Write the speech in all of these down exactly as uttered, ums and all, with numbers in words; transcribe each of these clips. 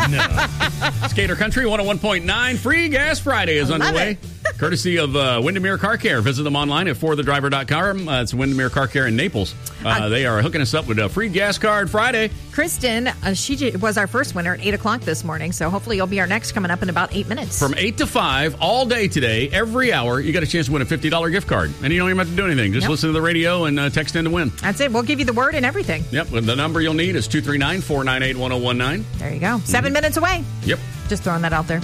No. Gator Country one oh one point nine. Free Gas Friday is underway. Courtesy of uh, Windermere Car Care. Visit them online at for the driver dot com. Uh, it's Windermere Car Care in Naples. Uh, uh, they are hooking us up with a free gas card Friday. Kristen, uh, she j- was our first winner at eight o'clock this morning, so hopefully you'll be our next coming up in about eight minutes. From eight to five, all day today, every hour, you got a chance to win a fifty dollars gift card. And you don't even have to do anything. Just nope. listen to the radio and uh, text in to win. That's it. We'll give you the word and everything. Yep. The number you'll need is two three nine, four nine eight, one oh one nine. There you go. Seven mm-hmm. minutes away. Yep. Just throwing that out there.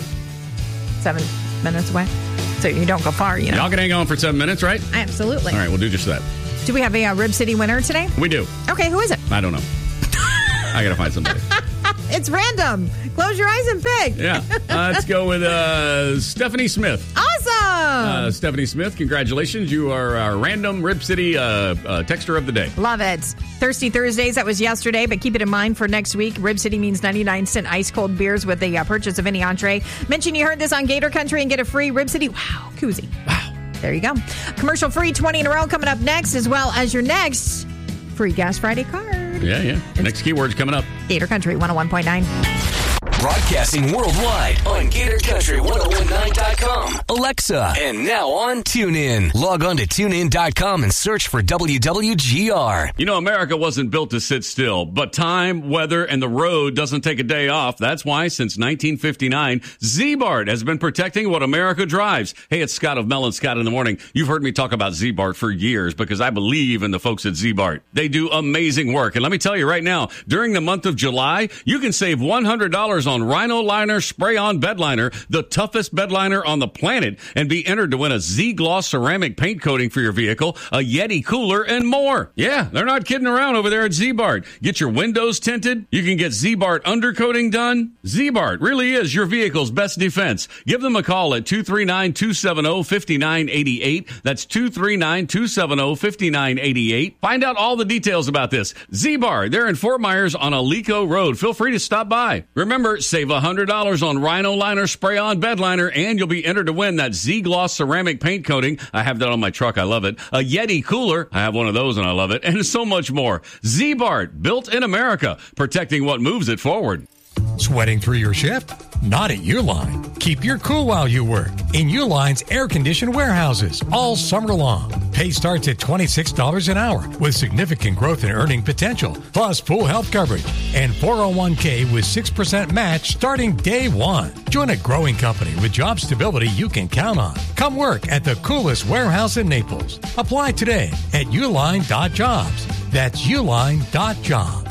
Seven minutes away. So you don't go far, you know. Y'all can hang on for seven minutes, right? Absolutely. All right, we'll do just that. Do we have a uh, Rib City winner today? We do. Okay, who is it? I don't know. I got to find somebody. It's random. Close your eyes and pick. Yeah. Uh, let's go with uh, Stephanie Smith. Awesome. Uh, Stephanie Smith, congratulations. You are our random Rib City uh, uh, texter of the day. Love it. Thirsty Thursdays, that was yesterday, but keep it in mind for next week. Rib City means ninety-nine cent ice cold beers with the uh, purchase of any entree. Mention you heard this on Gator Country and get a free Rib City. Wow, koozie. Wow. There you go. Commercial free twenty in a row coming up next, as well as your next free Gas Friday card. Yeah, yeah. It's next keyword's coming up. Gator Country one oh one point nine. Broadcasting worldwide on Gator Country one oh one nine dot com. Alexa, and now on TuneIn. Log on to tune in dot com and search for W W G R. You know, America wasn't built to sit still, but time, weather, and the road doesn't take a day off. That's why, since nineteen fifty-nine, Z-Bart has been protecting what America drives. Hey, it's Scott of Mel and Scott in the Morning. You've heard me talk about Z-Bart for years because I believe in the folks at Z-Bart. They do amazing work. And let me tell you right now, during the month of July, you can save one hundred dollars on Rhino Liner Spray-On Bed Liner, the toughest bed liner on the planet, and be entered to win a Z-Gloss ceramic paint coating for your vehicle, a Yeti cooler, and more. Yeah, they're not kidding around over there at Z-Bart. Get your windows tinted. You can get Z-Bart undercoating done. Z-Bart really is your vehicle's best defense. Give them a call at two three nine, two seven zero, five nine eight eight. That's two three nine, two seven zero, five nine eight eight. Find out all the details about this. Z-Bart, they're in Fort Myers on Alico Road. Feel free to stop by. Remember, save one hundred dollars on Rhino Liner Spray-On Bed Liner, and you'll be entered to win that Z-Gloss ceramic paint coating. I have that on my truck. I love it. A Yeti cooler. I have one of those, and I love it. And so much more. Z-Bart, built in America, protecting what moves it forward. Sweating through your shift? Not at Uline. Keep your cool while you work in Uline's air-conditioned warehouses all summer long. Pay starts at twenty-six dollars an hour with significant growth in earning potential, plus full health coverage and four oh one k with six percent match starting day one. Join a growing company with job stability you can count on. Come work at the coolest warehouse in Naples. Apply today at uline dot jobs. That's uline dot jobs.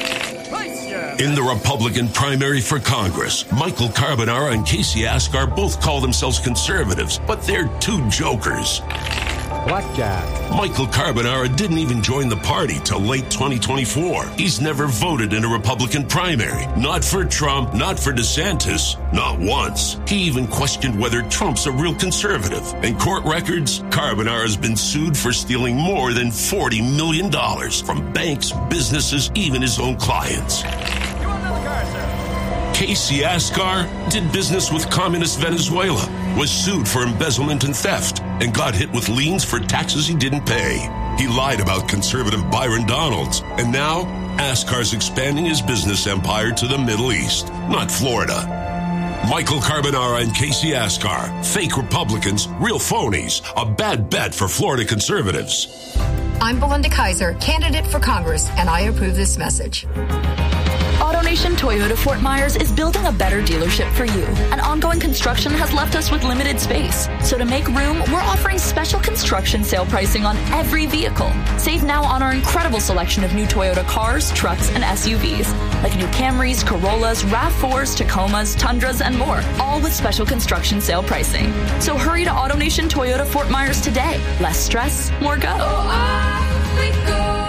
In the Republican primary for Congress, Michael Carbonara and Casey Askar both call themselves conservatives, but they're two jokers. Blackjack. Michael Carbonara didn't even join the party till late twenty twenty-four. He's never voted in a Republican primary. Not for Trump, not for DeSantis, not once. He even questioned whether Trump's a real conservative. In court records, Carbonara's been sued for stealing more than forty million dollars from banks, businesses, even his own clients. Casey Askar did business with communist Venezuela, was sued for embezzlement and theft, and got hit with liens for taxes he didn't pay. He lied about conservative Byron Donalds, and now Askar's expanding his business empire to the Middle East, not Florida. Michael Carbonara and Casey Askar, fake Republicans, real phonies, a bad bet for Florida conservatives. I'm Belinda Kaiser, candidate for Congress, and I approve this message. AutoNation Toyota Fort Myers is building a better dealership for you. And ongoing construction has left us with limited space. So to make room, we're offering special construction sale pricing on every vehicle. Save now on our incredible selection of new Toyota cars, trucks, and S U Vs, like new Camrys, Corollas, RAV fours, Tacomas, Tundras, and more, all with special construction sale pricing. So hurry to AutoNation Toyota Fort Myers today. Less stress, more go. Oh, go.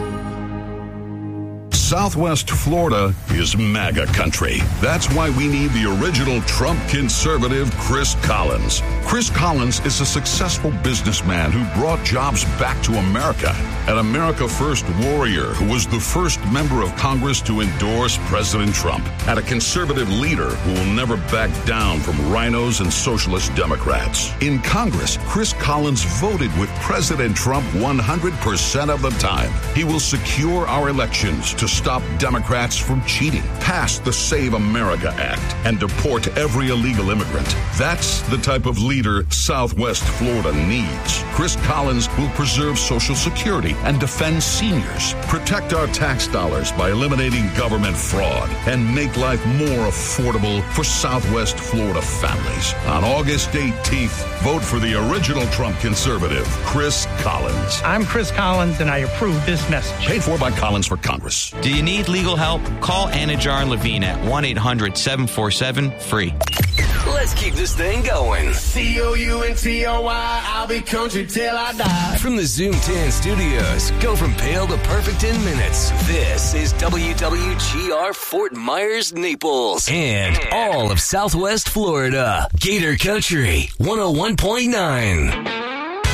Southwest Florida is MAGA country. That's why we need the original Trump conservative, Chris Collins. Chris Collins is a successful businessman who brought jobs back to America. An America First warrior who was the first member of Congress to endorse President Trump. And a conservative leader who will never back down from rhinos and socialist Democrats. In Congress, Chris Collins voted with President Trump one hundred percent of the time. He will secure our elections to stop Democrats from cheating, pass the Save America Act, and deport every illegal immigrant. That's the type of leader Southwest Florida needs. Chris Collins will preserve Social Security and defend seniors, protect our tax dollars by eliminating government fraud, and make life more affordable for Southwest Florida families. On August eighteenth, vote for the original Trump conservative, Chris Collins. I'm Chris Collins, and I approve this message. Paid for by Collins for Congress. Do you need legal help? Call Anajar and Levine at one eight hundred seven four seven free. Let's keep this thing going. C O U N T O Y, I'll be country till I die. From the Zoom ten studios, go from pale to perfect in minutes. This is W W G R Fort Myers, Naples, and all of Southwest Florida. Gator Country one oh one point nine.